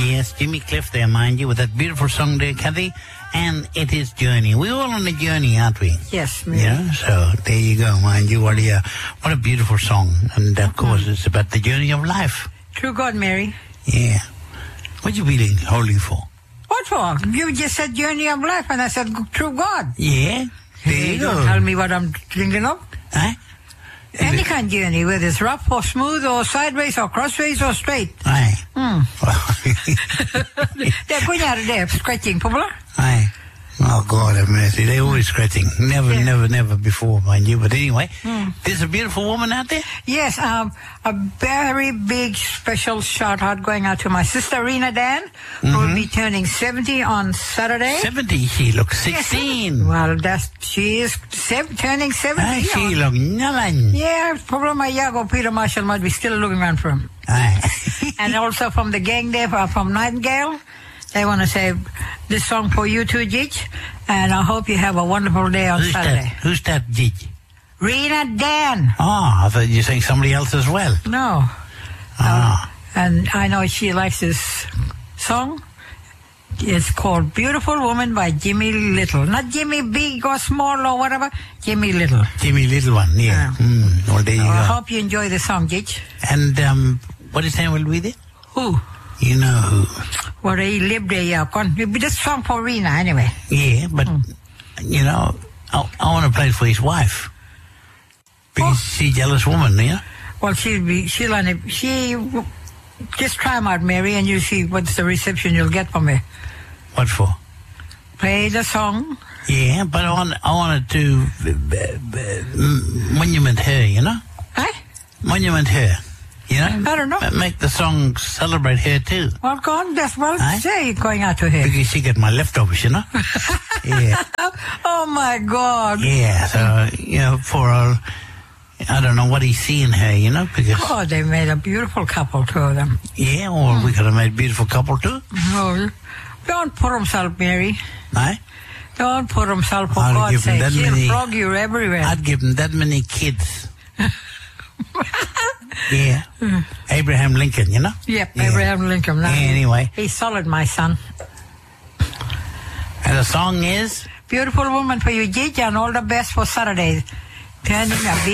Yes, Jimmy Cliff there, mind you, with that beautiful song there, Kathy. And it is Journey. We're all on a journey, aren't we? Yes, Mary. Yeah, so there you go, mind you. What a beautiful song. And of course, it's about the journey of life. True God, Mary. Yeah. What you feeling holy for? What for? You just said journey of life, and I said true God. Yeah. There you go. Don't tell me what I'm thinking of. Huh? Any kind of journey, whether it's rough or smooth or sideways or crossways or straight. Aye. They're going out of there scratching, people. Aye. Oh, God have mercy. They're always scratching. Never before, mind you. But anyway, there's a beautiful woman out there? Yes, a very big special shout out going out to my sister, Rena Dan, who will be turning 70 on Saturday. 70? She looks 16. Yes. Well, she is turning 70. Aye, she looks nothing. Yeah, probably my Yago Peter Marshall might be still looking around for him. Aye. And also from the gang there, from Nightingale. They want to say this song for you too, Gij, and I hope you have a wonderful day on Saturday. Who's that, Gij? Rena Dan. Oh, I thought you were saying somebody else as well. No. Ah. And I know she likes this song. It's called Beautiful Woman by Jimmy Little. Not Jimmy Big or Small or whatever, Jimmy Little. Jimmy Little one, yeah. Well, there you go. I hope you enjoy the song, Gij. And what is name will be there? Who? You know who. Well, he lived there, yeah. This song for Rena, anyway. Yeah, but, you know, I want to play it for his wife. Because she's a jealous woman, yeah? Well, she just try them out, Mary, and you see what's the reception you'll get from her. What for? Play the song. Yeah, but I wanted to monument her, you know? Eh? Monument her. You know? I don't know. Make the song celebrate her too. Well, go on, that's well say going out to her. Because she get my leftovers, you know? Yeah. Oh, my God. Yeah, so, you know, poor old, I don't know what he's seeing her, you know, because... Oh, they made a beautiful couple, two of them. Yeah, well, we could have made a beautiful couple too. Oh, don't put himself, Mary. Aye? Don't put himself, for God's sake. He'll frog you everywhere. I'd give him that many kids. Yeah. Abraham Lincoln, you know? Yep, yeah. Abraham Lincoln. Yeah, anyway. He's solid, my son. And the song is? Beautiful Woman for you, Gij, and all the best for Saturday. Turning a